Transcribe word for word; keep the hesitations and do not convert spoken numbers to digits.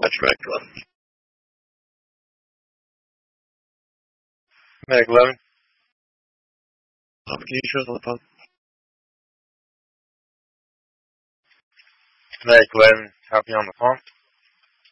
That's Meg eleven. Meg eleven. Um, can you show us on the phone? Meg eleven, copy on the phone.